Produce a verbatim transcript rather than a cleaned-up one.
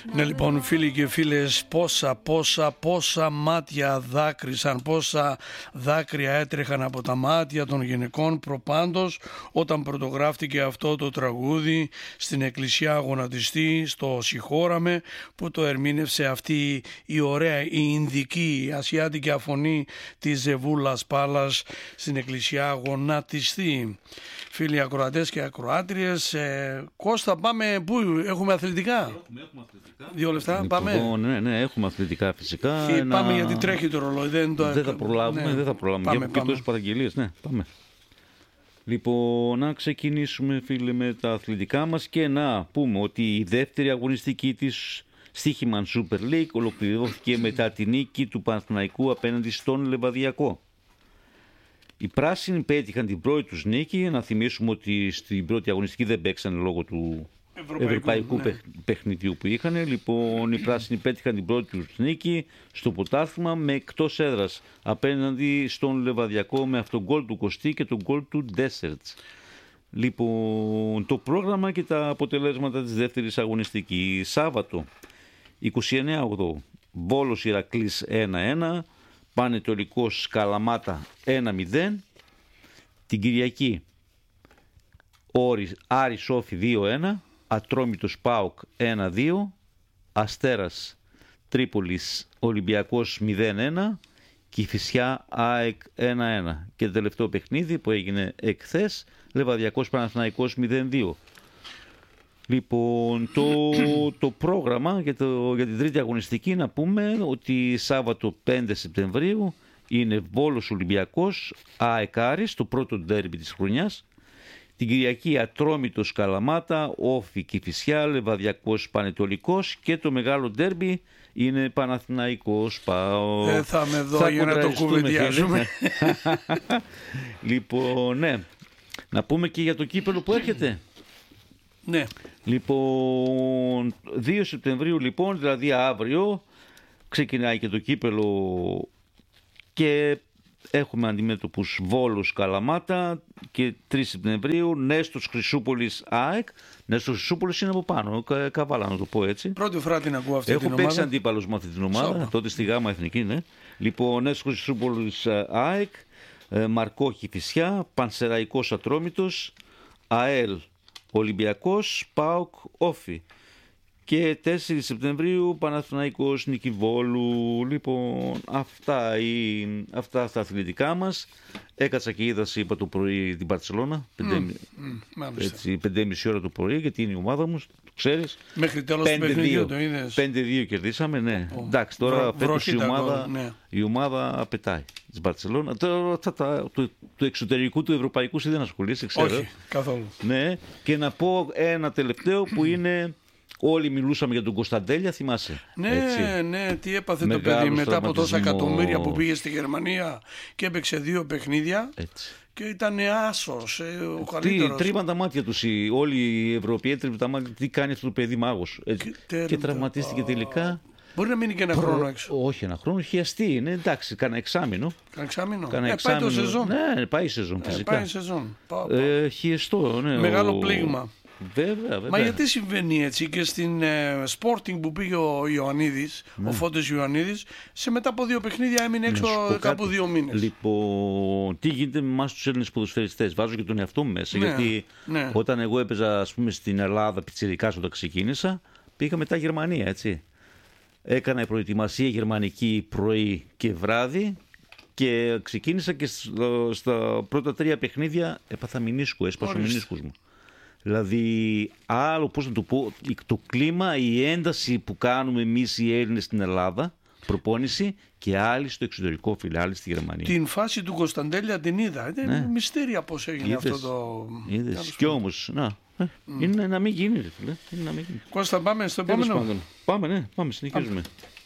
Ναι, λοιπόν, φίλοι και φίλες, πόσα, πόσα, πόσα μάτια δάκρυσαν, πόσα δάκρυα έτρεχαν από τα μάτια των γυναικών προπάντως όταν πρωτογράφτηκε αυτό το τραγούδι στην Εκκλησιά Γονατιστή, στο Συγχώραμε, που το ερμήνευσε αυτή η ωραία, η Ινδική, η ασιάτικη αφωνή της Ζεβούλας Πάλας στην Εκκλησιά Γονατιστή. Φίλοι ακροατές και ακροάτριες, ε, Κώστα, πάμε πού, έχουμε αθλητικά? Έχουμε, έχουμε αθλητικά. Δύο λεφτά, Λοιπόν, πάμε. Ναι, ναι, έχουμε αθλητικά φυσικά. Και Ένα... πάμε γιατί τρέχει το ρολόι. Δεν, το... δεν θα προλάβουμε, ναι. δεν θα προλάβουμε. Πάμε, Πάμε, και τόσες παραγγελίες, ναι, πάμε. Λοιπόν, να ξεκινήσουμε, φίλε, με τα αθλητικά μας και να πούμε ότι η δεύτερη αγωνιστική της Στοίχημαν Super League ολοκληρώθηκε μετά τη νίκη του Παναθηναϊκού απέναντι στον Λεβαδιακό. Οι πράσινοι πέτυχαν την πρώτη τους νίκη. Να θυμίσουμε ότι στην πρώτη αγωνιστική δεν παίξαν λόγω του ευρωπαϊκού, ευρωπαϊκού ναι. παιχνιδιού που είχαν. Λοιπόν, οι πράσινοι πέτυχαν την πρώτη τους νίκη στο πρωτάθλημα με εκτός έδρας απέναντι στον Λεβαδιακό με αυτόν γκολ του Κωστή και τον γκολ του Ντέσερτς. Λοιπόν, το πρόγραμμα και τα αποτελέσματα της δεύτερης αγωνιστικής. Σάββατο είκοσι εννέα οκτώ Βόλος Ηρακλής ένα ένα, Πανετολικός Καλαμάτα ένα μηδέν. Την Κυριακή Άρης Σόφι δύο ένα, Ατρόμητος ΠΑΟΚ ένα δύο, Αστέρας Τρίπολης Ολυμπιακός μηδέν ένα, Κηφισιά ΑΕΚ ένα ένα. Και το τελευταίο παιχνίδι που έγινε εχθές, Λεβαδιακός Παναθηναϊκός μηδέν δύο. Λοιπόν, το, το πρόγραμμα για, το, για την τρίτη αγωνιστική να πούμε ότι Σάββατο πέντε Σεπτεμβρίου είναι Βόλος Ολυμπιακός ΑΕΚ Άρης, το πρώτο ντέρμπι της χρονιάς. Την Κυριακή Ατρόμητος Καλαμάτα, Όφη Κηφισιά, Λεβαδιακός Πανετολικός και το μεγάλο ντέρμπι είναι Παναθηναϊκός ΠΑΟΚ. Δεν θα με δω για να το κουβεντιάζουμε. Λοιπόν, ναι. Να πούμε και για το κύπελο που έρχεται. Ναι. Λοιπόν, δύο Σεπτεμβρίου λοιπόν, δηλαδή αύριο, ξεκινάει και το κύπελο και έχουμε αντιμέτωπους Βόλος Καλαμάτα και τρεις Σεπτεμβρίου Νέστος Χρυσούπολης ΑΕΚ. Νέστος Χρυσούπολης είναι από πάνω, κα, καβάλα να το πω έτσι. Πρώτη φορά την ακούω αυτή Έχω την ομάδα. Έχω παίξει αντίπαλος με αυτή την ομάδα, Σώπα. τότε στη Γάμα Εθνική, ναι. Λοιπόν, Νέστος Χρυσούπολης ΑΕΚ, Μαρκό Κηφισιά, Πανσεραϊκός Ατρόμητος, ΑΕΛ Ολυμπιακός, ΠΑΟΚ, Όφη. Και τέσσερις Σεπτεμβρίου Παναθηναϊκός Νικηβόλου. Λοιπόν, αυτά, η, αυτά στα αθλητικά μας. Έκατσα και είδα, είπα το πρωί, την Μπαρτσελώνα. πέντε και μισή ώρα το πρωί, γιατί είναι η ομάδα μου, το ξέρεις. Μέχρι τέλος του παιχνιδιού το είδες. πέντε δύο κερδίσαμε, ναι. Oh. Εντάξει, τώρα φέτος η ομάδα, ναι. η ομάδα πετάει της Μπαρτσελώνα. Τώρα το, το, το εξωτερικού του ευρωπαϊκού δεν ασχολείσαι, ξέρω. Όχι, καθόλου. Ναι. Και να πω ένα τελευταίο που είναι... Όλοι μιλούσαμε για τον Κωνσταντέλια, θυμάσαι. Ναι, έτσι. ναι, τι έπαθε Μεγάλος το παιδί μετά από τόσα εκατομμύρια που πήγε στη Γερμανία και έπαιξε δύο παιχνίδια. Έτσι. Και ήταν άσος, ο καλύτερος. Τρίβαν τα μάτια τους οι, όλοι οι Ευρωπαίοι, τρίβαν τα μάτια, τι κάνει αυτό το παιδί μάγος. Και, και τραυματίστηκε α... τελικά. Μπορεί να μείνει και ένα Προ... χρόνο έξω. Όχι, ένα χρόνο, χιαστεί. Είναι εντάξει, κάνα εξάμηνο. Κάνα εξάμηνο. Κάνα ε, εξάμηνο. Πάει το σεζόν. Ναι, πάει η σεζόν, ε, φυσικά. Πάει η σεζόν. Πάω, πάω. Ε, χιεστό, ναι. Μεγάλο ο... πλήγμα. Βέβαια, βέβαια. Μα γιατί συμβαίνει έτσι και στην ε, Sporting που πήγε ο Ιωαννίδης, ναι. ο Φώτης Ιωαννίδης, σε μετά από δύο παιχνίδια έμεινε έξω κάπου κάτι. δύο μήνες. Λοιπόν, τι γίνεται με εμάς τους Έλληνες ποδοσφαιριστές, βάζω και τον εαυτό μου μέσα, ναι, γιατί ναι. όταν εγώ έπαιζα ας πούμε στην Ελλάδα πιτσιρικάς όταν ξεκίνησα, πήγα μετά Γερμανία, έτσι. Έκανα προετοιμασία γερμανική πρωί και βράδυ και ξεκίνησα και στο, στα πρώτα τρία παιχνίδια έπαθα μηνίσκο, έσπασε ο μηνίσκος μου. Δηλαδή, άλλο πώς να το πω, το κλίμα, η ένταση που κάνουμε εμείς οι Έλληνες στην Ελλάδα, προπόνηση, και άλλοι στο εξωτερικό, φίλε, άλλοι στη Γερμανία. Την φάση του Κωνσταντέλια την είδα. Είναι ναι. μυστήρια πώς έγινε είδες, αυτό το... Είδες, κι όμως, να, mm. είναι να μην γίνει, φίλε. Είναι να μην γίνει. Κώστα, πάμε στο επόμενο. Πάμε, ναι, πάμε, συνεχίζουμε. Πάμε.